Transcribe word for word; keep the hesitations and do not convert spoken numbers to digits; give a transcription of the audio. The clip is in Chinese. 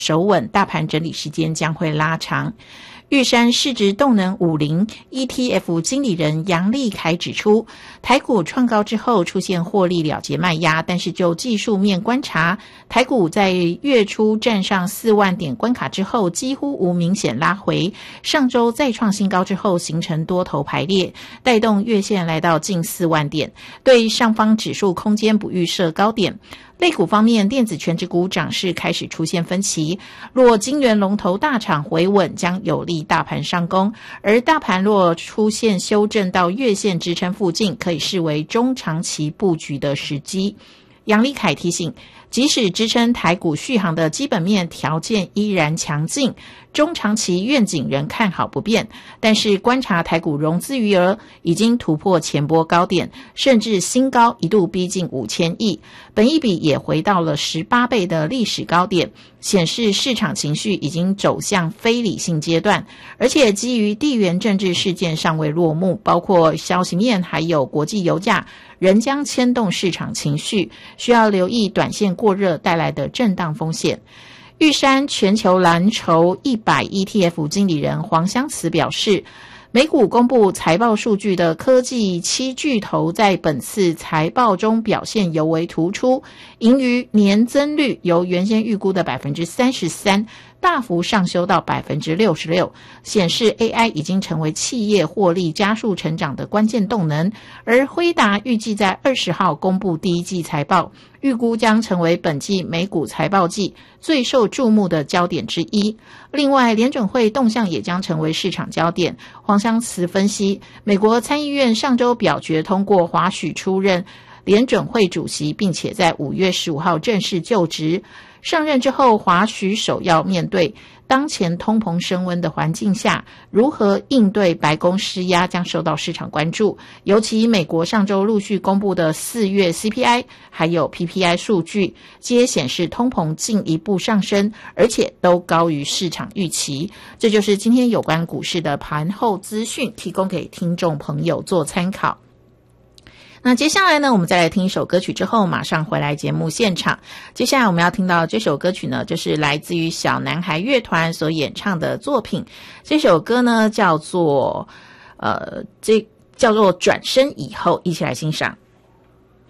守稳，大盘整理时间将会拉长。玉山市值动能五零 E T F 经理人杨立凯指出，台股创高之后出现获利了结卖压，但是就技术面观察，台股在月初站上四万点关卡之后几乎无明显拉回，上周再创新高之后形成多头排列，带动月线来到近四万点，对上方指数空间不预设高点。类股方面，电子全指股涨势开始出现分歧，若晶圆龙头大厂回稳将有利大盘上攻，而大盘若出现修正到月线支撑附近，可以视为中长期布局的时机。杨立凯提醒，即使支撑台股续航的基本面条件依然强劲，中长期愿景仍看好不变，但是观察台股融资余额已经突破前波高点，甚至新高一度逼近五千亿，本益比也回到了十八倍的历史高点，显示市场情绪已经走向非理性阶段，而且基于地缘政治事件尚未落幕，包括消息面还有国际油价仍将牵动市场情绪，需要留意短线过热带来的震荡风险。玉山全球蓝筹一百 E T F 经理人黄湘慈表示，美股公布财报数据的科技七巨头在本次财报中表现尤为突出，盈余年增率由原先预估的 百分之三十三 大幅上修到 百分之六十六， 显示 A I 已经成为企业获利加速成长的关键动能。而辉达预计在二十号公布第一季财报，预估将成为本季美股财报季最受注目的焦点之一。另外，联准会动向也将成为市场焦点。黄湘慈分析，美国参议院上周表决通过华许出任联准会主席，并且在五月十五号正式就职。上任之后，华许首要面对当前通膨升温的环境下，如何应对白宫施压将受到市场关注。尤其美国上周陆续公布的四月 C P I 还有 P P I 数据，皆显示通膨进一步上升，而且都高于市场预期。这就是今天有关股市的盘后资讯，提供给听众朋友做参考。那接下来呢，我们再来听一首歌曲之后马上回来节目现场。接下来我们要听到这首歌曲呢，就是来自于小男孩乐团所演唱的作品。这首歌呢叫做呃这叫做转身以后，一起来欣赏。